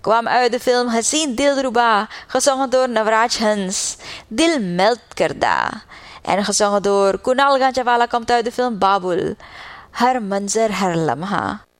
kwam uit de film Haseen Dilruba, gezongen door Navraj Hans. Dil Melt Karda. En gezongen door Kunal Ganjawala komt uit de film Babul. Har Manzar Har Lamha.